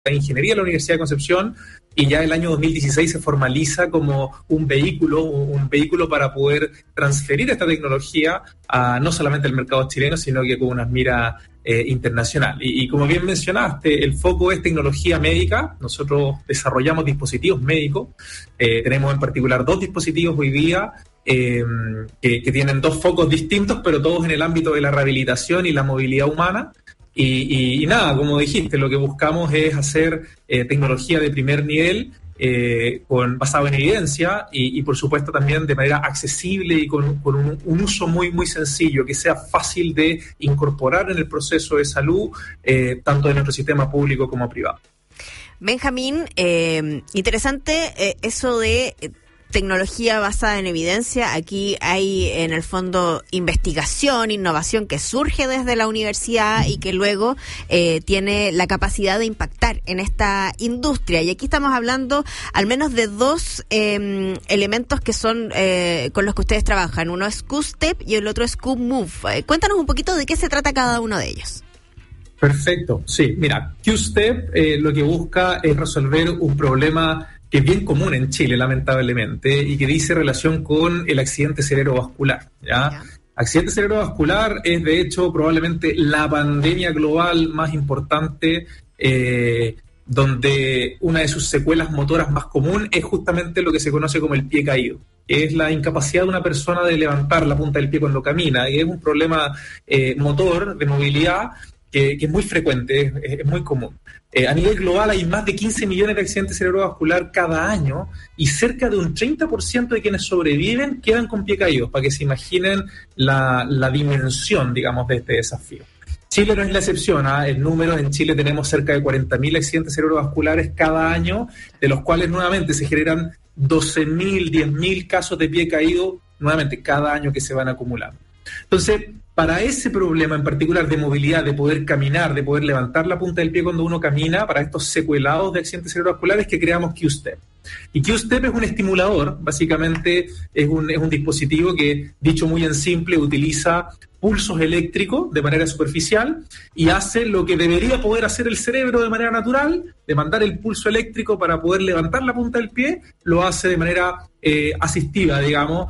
de Ingeniería de la Universidad de Concepción, y ya el año 2016 se formaliza como un vehículo para poder transferir esta tecnología a no solamente al mercado chileno, sino que con unas miras internacional. Y como bien mencionaste, el foco es tecnología médica. Nosotros desarrollamos dispositivos médicos. Tenemos en particular 2 dispositivos hoy día que tienen 2 focos distintos, pero todos en el ámbito de la rehabilitación y la movilidad humana. Y nada, como dijiste, lo que buscamos es hacer tecnología de primer nivel, basado en evidencia y por supuesto también de manera accesible y con un uso muy, muy sencillo, que sea fácil de incorporar en el proceso de salud, tanto de nuestro sistema público como privado. Benjamín, interesante eso de tecnología basada en evidencia. Aquí hay en el fondo investigación, innovación que surge desde la universidad y que luego tiene la capacidad de impactar en esta industria. Y aquí estamos hablando al menos de 2 elementos que son con los que ustedes trabajan. Uno es Q-Step y el otro es Q-Move. Cuéntanos un poquito de qué se trata cada uno de ellos. Perfecto, sí. Mira, Q-Step lo que busca es resolver un problema que es bien común en Chile, lamentablemente, y que dice relación con el accidente cerebrovascular, ¿ya? Accidente cerebrovascular es, de hecho, probablemente la pandemia global más importante, donde una de sus secuelas motoras más común es justamente lo que se conoce como el pie caído, que es la incapacidad de una persona de levantar la punta del pie cuando camina, y es un problema motor, de movilidad, que es muy frecuente, es muy común. A nivel global hay más de 15 millones de accidentes cerebrovasculares cada año y cerca de un 30% de quienes sobreviven quedan con pie caídos, para que se imaginen la dimensión, digamos, de este desafío. Chile no es la excepción, el número en Chile tenemos cerca de 40.000 accidentes cerebrovasculares cada año, de los cuales nuevamente se generan 12.000, 10.000 casos de pie caído nuevamente cada año que se van acumulando. Entonces, para ese problema en particular de movilidad, de poder caminar, de poder levantar la punta del pie cuando uno camina, para estos secuelados de accidentes cerebrovasculares, que creamos Q-Step. Y Q-Step es un estimulador, básicamente es un dispositivo que, dicho muy en simple, utiliza pulsos eléctricos de manera superficial y hace lo que debería poder hacer el cerebro de manera natural, de mandar el pulso eléctrico para poder levantar la punta del pie, lo hace de manera asistiva, digamos,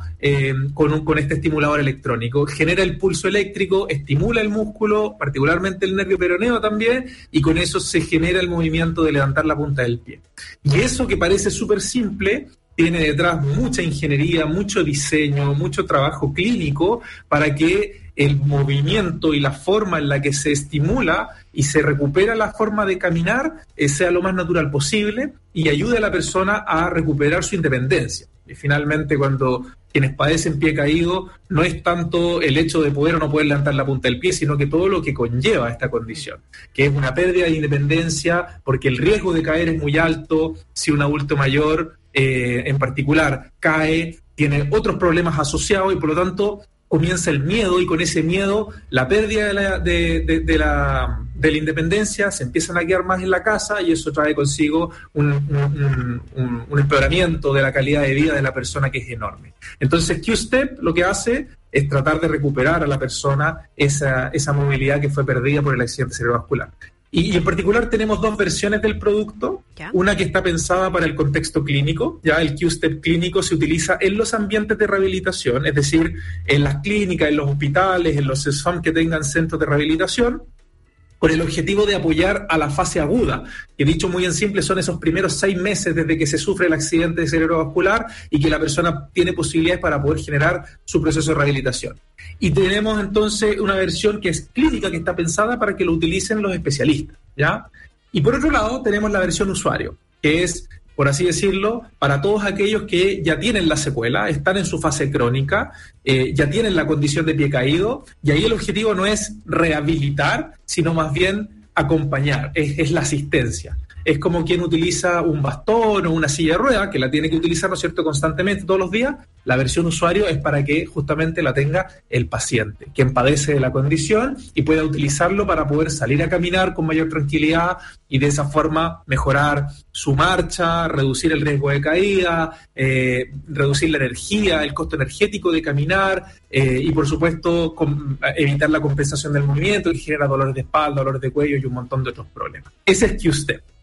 con este estimulador electrónico. Genera el pulso eléctrico, estimula el músculo, particularmente el nervio peroneo también, y con eso se genera el movimiento de levantar la punta del pie. Y eso, que parece súper simple, tiene detrás mucha ingeniería, mucho diseño, mucho trabajo clínico para que el movimiento y la forma en la que se estimula y se recupera la forma de caminar sea lo más natural posible y ayude a la persona a recuperar su independencia. Y finalmente, cuando quienes padecen pie caído, no es tanto el hecho de poder o no poder levantar la punta del pie, sino que todo lo que conlleva esta condición, que es una pérdida de independencia, porque el riesgo de caer es muy alto. Si un adulto mayor en particular cae, tiene otros problemas asociados y por lo tanto comienza el miedo, y con ese miedo la pérdida de la independencia, se empiezan a quedar más en la casa y eso trae consigo un empeoramiento de la calidad de vida de la persona que es enorme. Entonces Q-Step lo que hace es tratar de recuperar a la persona esa movilidad que fue perdida por el accidente cerebrovascular. Y en particular tenemos 2 versiones del producto, ¿ya? Una que está pensada para el contexto clínico, ya el Q-Step clínico se utiliza en los ambientes de rehabilitación, es decir, en las clínicas, en los hospitales, en los CESFAM que tengan centros de rehabilitación, con el objetivo de apoyar a la fase aguda, que dicho muy en simple son esos primeros 6 meses desde que se sufre el accidente cerebrovascular y que la persona tiene posibilidades para poder generar su proceso de rehabilitación. Y tenemos entonces una versión que es clínica, que está pensada para que lo utilicen los especialistas, ¿ya? Y por otro lado tenemos la versión usuario, que es, por así decirlo, para todos aquellos que ya tienen la secuela, están en su fase crónica, ya tienen la condición de pie caído, y ahí el objetivo no es rehabilitar, sino más bien acompañar, es la asistencia. Es como quien utiliza un bastón o una silla de ruedas, que la tiene que utilizar, ¿no es cierto?, constantemente, todos los días. La versión usuario es para que justamente la tenga el paciente, quien padece de la condición, y pueda utilizarlo para poder salir a caminar con mayor tranquilidad y de esa forma mejorar su marcha, reducir el riesgo de caída, reducir la energía, el costo energético de caminar, y por supuesto evitar la compensación del movimiento, que genera dolores de espalda, dolores de cuello y un montón de otros problemas. Ese es Q-Step.